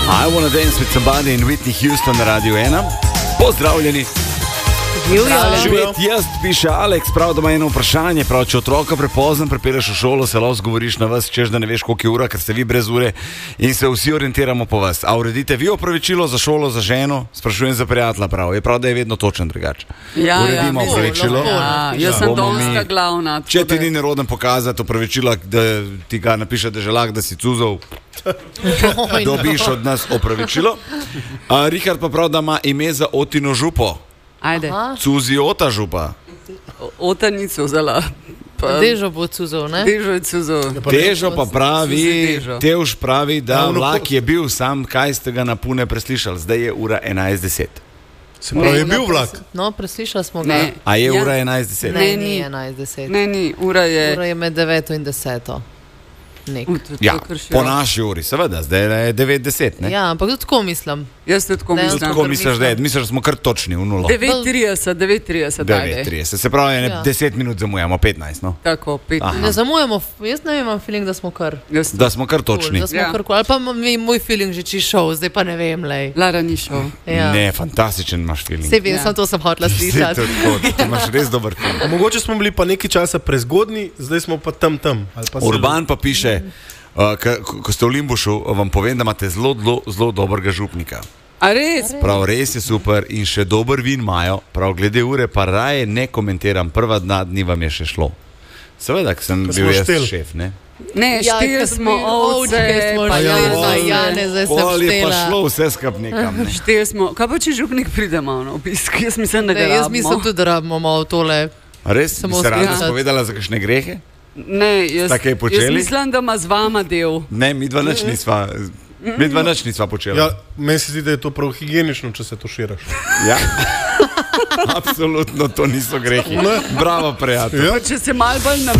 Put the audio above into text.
I Wanna Dance with Somebody in Whitney Houston na Radio 1. Pozdravljeni. Živet jaz, piše Alex, prav da ima eno vprašanje. Prav, če otroka prepozno pripelješ v šolo, se lahko zgovoriš na vas, češ da ne veš, koliko je ura, ker ste vi brez ure in se vsi orientiramo po vas. A uredite vi opravičilo za šolo, za ženo? Sprašujem za prijatelja, prav. Je prav, da je vedno točen drugače. Uredimo opravičilo. Jaz sem domska glavna. Če ti ni neroden pokazati opravičila, da ti ga napiše deželak, da si cuzov, dobiš od nas opravičilo. Richard pa prav, da ima ime za Otino župo. Ajde. Cuzi Ota župa. Ota ni cuzala. Dežo bo cuzov, ne? Dežo je cuzov. Dežo pa pravi, Tevž pravi, da vlak je bil sam, kaj ste ga napune preslišali. Zdaj je ura 11:10. Se pravi, je bil vlak? No, preslišali smo ga. A je ura 11:10? Ne, ni 11:10. Ne, ni, ura je med 9 in 10. Ja, po naši uri, seveda, zdaj je 9:10, ne? Ja, ampak tudi tako mislim. Jaz tudi tako mislim. Tako misliš, da smo kar točni v nulo. 9:30. Se pravi, 10 minut zamujamo, 15, no? Tako, 15. Ne zamujamo, jaz ne imam feeling, da smo kar. Da smo kar točni. Da smo kar cool. Ali pa moj feeling že či šel, zdaj pa ne vem, lej. Lara ni šel. Ne, fantastičen imaš feeling. Sej vem, samo to sem hotela slišati. Ti imaš res dober feeling. Mogoče smo bili pa nekaj časa prezgodni, zdaj smo pa tam. Urban pa piše, ko ste v Limbušu, vam povem, da imate zelo dobrega župnika. A res? Prav, res je super in še dober vin imajo. Prav, glede ure pa raje ne komentiram, prva dni vam je še šlo. Seveda, ker sem bil jaz šef, ne? Ne, štiri smo ovce, pa Jane, zdaj sem štela. Je pa šlo vse skap nekam. Štiri smo. Kaj pa če župnik pride malo na obisk? Jaz mislim, da ga rabimo. Jaz mislim tudi, da rabimo malo tole. A res? Bi se rada spovedala za kakšne grehe? Ne, jaz mislim, da ima z vama del. Ne, mi dva nič nisva počela. Ja, meni se zdi, da je to prav higienično, če se tuširaš. Ja. Absolutno, to niso grehi. Bravo, prijatelj. Če se malo bolj